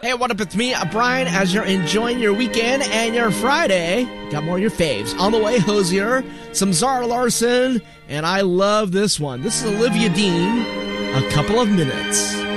Hey, what up? It's me, Brian, as you're enjoying your weekend and your Friday. Got more of your faves. On the way, Hosier, some Zara Larsson, and I love this one. This is Olivia Dean, A Couple of Minutes.